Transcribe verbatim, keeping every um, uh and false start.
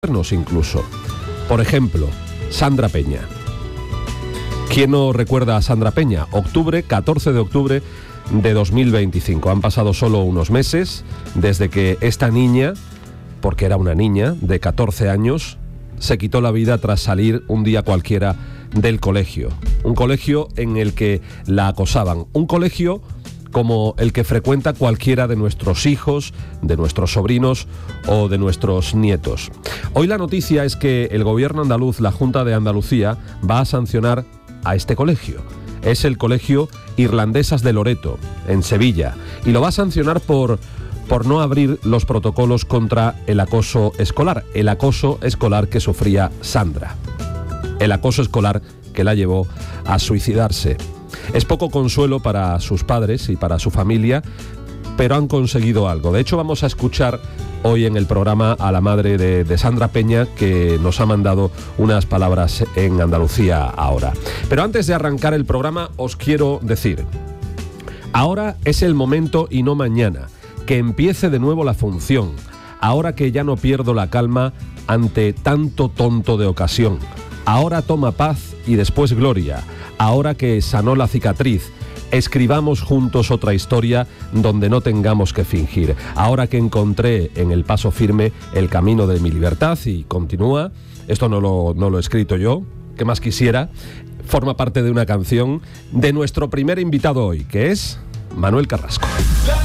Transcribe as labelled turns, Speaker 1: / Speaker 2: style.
Speaker 1: incluso. Por ejemplo, Sandra Peña. ¿Quién no recuerda a Sandra Peña? Octubre, catorce de octubre de dos mil veinticinco. Han pasado solo unos meses desde que esta niña, porque era una niña de catorce años, se quitó la vida tras salir un día cualquiera del colegio. Un colegio en el que la acosaban. Un colegio como el que frecuenta cualquiera de nuestros hijos, de nuestros sobrinos o de nuestros nietos. Hoy la noticia es que el gobierno andaluz, la Junta de Andalucía, va a sancionar a este colegio. Es el Colegio Irlandesas de Loreto, en Sevilla, y lo va a sancionar por, por no abrir los protocolos contra el acoso escolar, el acoso escolar que sufría Sandra, el acoso escolar que la llevó a suicidarse. Es poco consuelo para sus padres y para su familia, pero han conseguido algo. De hecho, vamos a escuchar hoy en el programa a la madre de, de Sandra Peña, que nos ha mandado unas palabras en Andalucía ahora. Pero antes de arrancar el programa, os quiero decir, ahora es el momento y no mañana, que empiece de nuevo la función, ahora que ya no pierdo la calma ante tanto tonto de ocasión. Ahora toma paz y después gloria. Ahora que sanó la cicatriz, escribamos juntos otra historia donde no tengamos que fingir. Ahora que encontré en el paso firme el camino de mi libertad, y continúa, esto no lo, no lo he escrito yo, ¿qué más quisiera? Forma parte de una canción de nuestro primer invitado hoy, que es Manuel Carrasco.